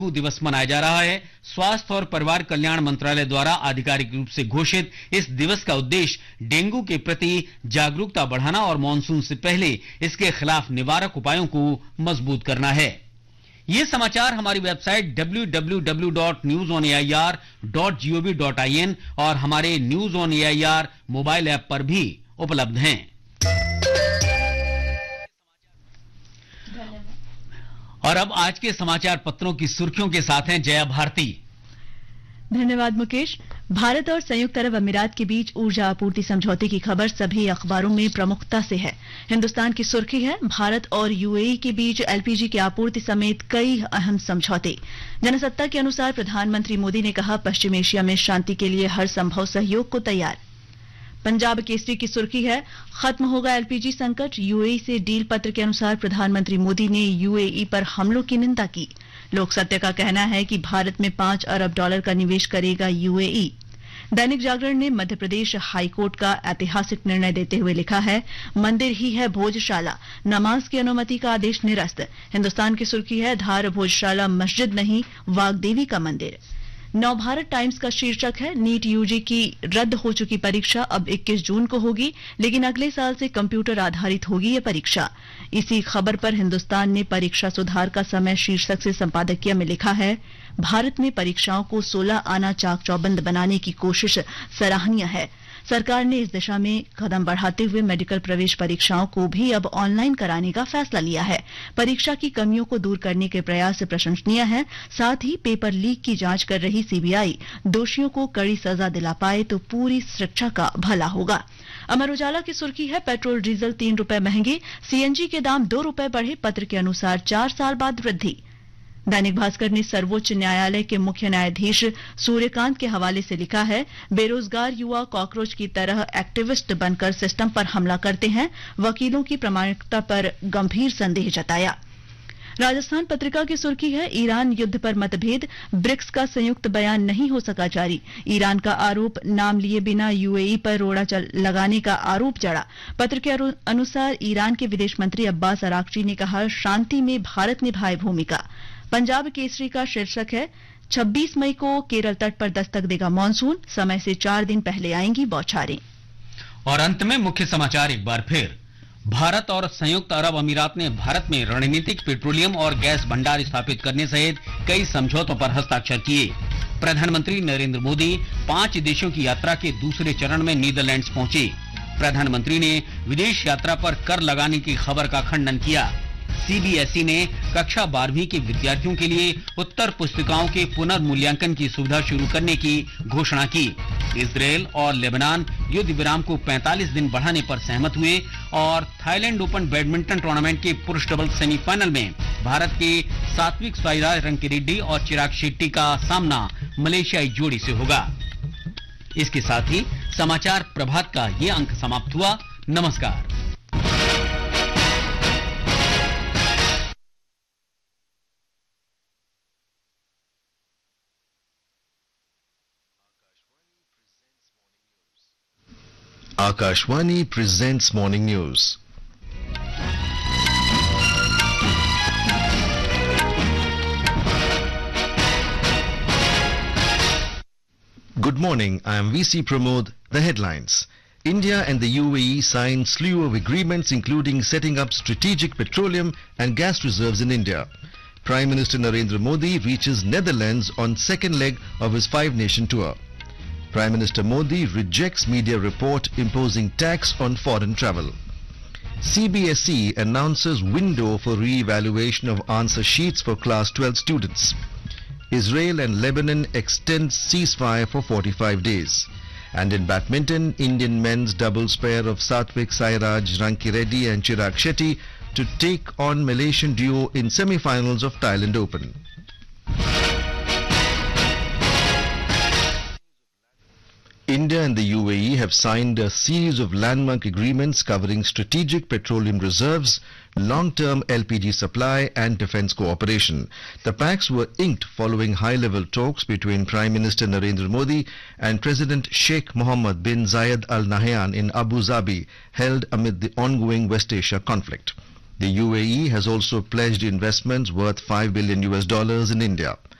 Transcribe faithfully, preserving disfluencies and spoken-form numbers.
दिवस मनाया जा रहा है। स्वास्थ्य और परिवार कल्याण मंत्रालय द्वारा आधिकारिक रूप से घोषित इस दिवस का उद्देश्य डेंगू के प्रति जागरूकता बढ़ाना और मानसून से पहले इसके खिलाफ निवारक उपायों को मजबूत करना है। ये समाचार हमारी website W W W dot news on A I R dot G O V dot I N और हमारे news on A I R mobile app पर भी उपलब्ध हैं। और अब आज के समाचार पत्रों की सुर्खियों के साथ हैं जया भारती। धन्यवाद मुकेश। भारत और संयुक्त अरब अमीरात के बीच ऊर्जा आपूर्ति समझौते की खबर सभी अखबारों में प्रमुखता से है। हिंदुस्तान की सुर्खी है, भारत और यूएई के बीच एलपीजी की आपूर्ति समेत कई अहम समझौते। जनसत्ता के अनुसार प्रधानमंत्री मोदी ने कहा, पश्चिम एशिया में शांति के लिए हर संभव सहयोग को तैयार। पंजाब केसरी की सुर्खी है, खत्म होगा एलपीजी संकट, यूएई से डील पत्र के अनुसार प्रधानमंत्री मोदी ने यूएई पर हमलों की निंदा की। लोक सत्य का कहना है कि भारत में पांच अरब डॉलर का निवेश करेगा यूएई। दैनिक जागरण ने मध्य प्रदेश हाईकोर्ट का ऐतिहासिक निर्णय देते हुए लिखा है, मंदिर ही है भोजशाला, नमाज की अनुमति का आदेश निरस्त। हिंदुस्तान की सुर्खी है, धार भोजशाला मस्जिद नहीं, वाग्देवी का मंदिर। नवभारत टाइम्स का शीर्षक है, नीट यूजी की रद्द हो चुकी परीक्षा अब इक्कीस जून को होगी, लेकिन अगले साल से कंप्यूटर आधारित होगी ये परीक्षा। इसी खबर पर हिंदुस्तान ने परीक्षा सुधार का समय शीर्षक से संपादकीय में लिखा है, भारत में परीक्षाओं को सोलह आना चाक चौबंद बनाने की कोशिश सराहनीय है। सरकार ने इस दिशा में कदम बढ़ाते हुए मेडिकल प्रवेश परीक्षाओं को भी अब ऑनलाइन कराने का फैसला लिया है। परीक्षा की कमियों को दूर करने के प्रयास प्रशंसनीय है। साथ ही पेपर लीक की जांच कर रही सीबीआई दोषियों को कड़ी सजा दिला पाए तो पूरी शिक्षा का भला होगा। अमर उजाला की सुर्खी है, पेट्रोल डीजल तीन रुपए महंगे, सीएनजी के दाम दो रुपए बढ़े, पत्र के अनुसार चार साल बाद वृद्धि। दैनिक भास्कर ने सर्वोच्च न्यायालय के मुख्य न्यायाधीश सूर्यकांत के हवाले से लिखा है, बेरोजगार युवा कॉकरोच की तरह एक्टिविस्ट बनकर सिस्टम पर हमला करते हैं, वकीलों की प्रामाणिकता पर गंभीर संदेह जताया। राजस्थान पत्रिका की सुर्खी है, ईरान युद्ध पर मतभेद, ब्रिक्स का संयुक्त बयान नहीं हो सका जारी। ईरान का आरोप, नाम लिए बिना यूएई पर रोड़ा लगाने का आरोप जड़ा। पत्र के अनुसार ईरान के विदेश मंत्री अब्बास अराक्ची ने कहा, शांति में भारत निभाए भूमिका। पंजाब केसरी का शीर्षक है, छब्बीस मई को केरल तट पर दस्तक देगा मानसून, समय से चार दिन पहले आएंगी बौछारें। और अंत में मुख्य समाचार एक बार फिर, भारत और संयुक्त अरब अमीरात ने भारत में रणनीतिक पेट्रोलियम और गैस भंडार स्थापित करने सहित कई समझौतों पर हस्ताक्षर किए। प्रधानमंत्री नरेंद्र मोदी पांच देशों की यात्रा के दूसरे चरण में नीदरलैंड्स पहुंचे। प्रधानमंत्री ने विदेश यात्रा पर कर लगाने की खबर का खंडन किया। सीबीएसई ने कक्षा बारहवीं के विद्यार्थियों के लिए उत्तर पुस्तिकाओं के पुनर्मूल्यांकन की सुविधा शुरू करने की घोषणा की। इजरायल और लेबनान युद्ध विराम को पैंतालीस दिन बढ़ाने पर सहमत हुए और थाईलैंड ओपन बैडमिंटन टूर्नामेंट के पुरुष डबल्स सेमीफाइनल में भारत के सात्विक साईराज रंकीरेड्डी और चिराग शेट्टी का सामना मलेशियाई जोड़ी से होगा। इसके साथ ही समाचार प्रभात का ये अंक समाप्त हुआ। नमस्कार। Akashvani presents Morning News. Good morning, I am V C Pramod. The headlines. India and the U A E signed slew of agreements including setting up strategic petroleum and gas reserves in India. Prime Minister Narendra Modi reaches Netherlands on second leg of his five-nation tour. Prime Minister Modi rejects media report imposing tax on foreign travel. C B S E announces window for re-evaluation of answer sheets for class twelve students. Israel and Lebanon extend ceasefire for forty-five days. And in badminton, Indian men's doubles pair of Satvik Sairaj Rankireddy and Chirag Shetty to take on Malaysian duo in semi-finals of Thailand Open. India and the U A E have signed a series of landmark agreements covering strategic petroleum reserves, long-term L P G supply and defence cooperation. The pacts were inked following high-level talks between Prime Minister Narendra Modi and President Sheikh Mohammed bin Zayed Al Nahyan in Abu Dhabi, held amid the ongoing West Asia conflict. The U A E has also pledged investments worth five billion U S dollars in India.